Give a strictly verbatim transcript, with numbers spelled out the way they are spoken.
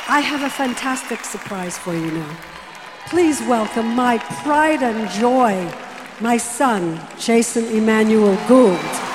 I have a fantastic surprise for you now. Please welcome my pride and joy, my son, Jason Emmanuel Gould.